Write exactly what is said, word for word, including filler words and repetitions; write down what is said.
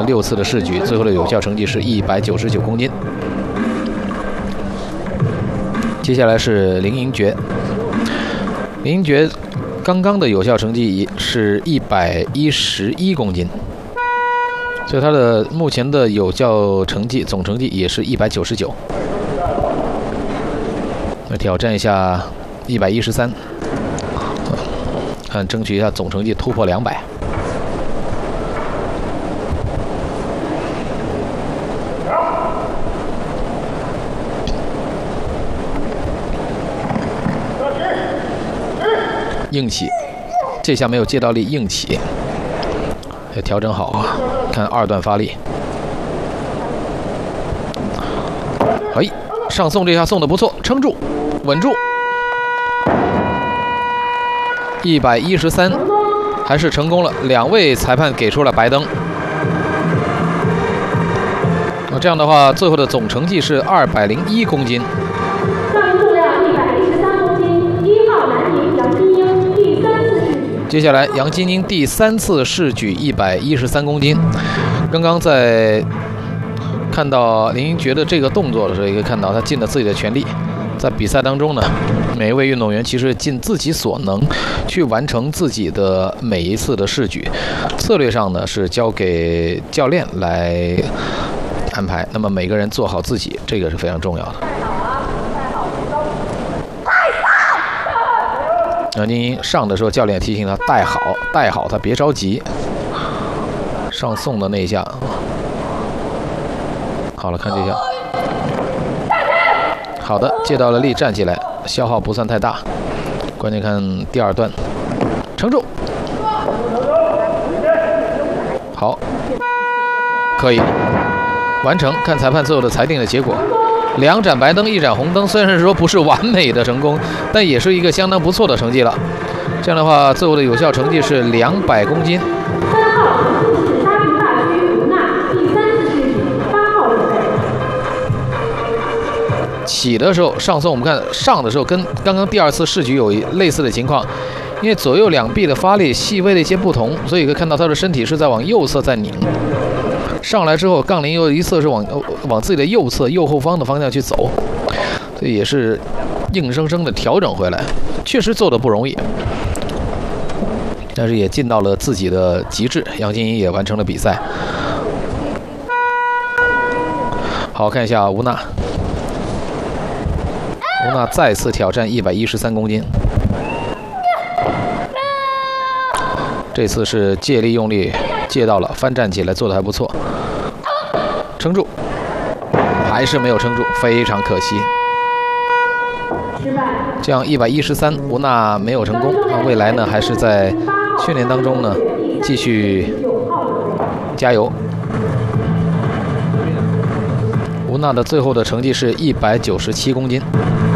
了六次的试举，最后的有效成绩是一百九十九公斤。接下来是林英爵，林英爵刚刚的有效成绩是一百一十一公斤，所以他的目前的有效成绩总成绩也是一百九十九。来挑战一下一百一十三，看争取一下总成绩突破两百。硬起，这下没有借到力，硬起，要调整好啊！看二段发力，哎，上送这下送的不错，撑住，稳住，一百一十三，还是成功了。两位裁判给出了白灯。那这样的话，最后的总成绩是二百零一公斤。接下来，杨金英第三次试举一百一十三公斤。刚刚在看到林英爵的这个动作的时候，也可以看到他尽了自己的全力。在比赛当中呢，每一位运动员其实尽自己所能去完成自己的每一次的试举。策略上呢，是交给教练来安排。那么每个人做好自己，这个是非常重要的。杨金英上的时候，教练提醒他带好，带好，他别着急。上送的那一下，好了，看这下，好的，借到了力，站起来，消耗不算太大。关键看第二段，撑住，好，可以完成。看裁判最后的裁定的结果。两盏白灯，一盏红灯，虽然说不是完美的成功，但也是一个相当不错的成绩了。这样的话，最后的有效成绩是两百公斤。 三号成绩是沙坪坝区吴娜，第三次试举，八号准备。 起的时候上送，我们看上的时候跟刚刚第二次试举有类似的情况，因为左右两臂的发力细微的一些不同，所以可以看到他的身体是在往右侧在拧。上来之后，杠铃又一侧是往往自己的右侧右后方的方向去走，这也是硬生生的调整回来，确实做的不容易，但是也尽到了自己的极致。杨金英也完成了比赛。好，看一下吴娜，吴娜再次挑战一百一十三公斤，这次是借力用力。借到了，翻站起来做的还不错，撑住，还是没有撑住，非常可惜。这样一百一十三，吴娜没有成功。那未来呢，还是在训练当中呢，继续加油。吴娜的最后的成绩是一百九十七公斤。